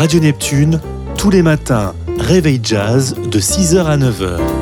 Radio Neptune, tous les matins, réveil jazz de 6h à 9h.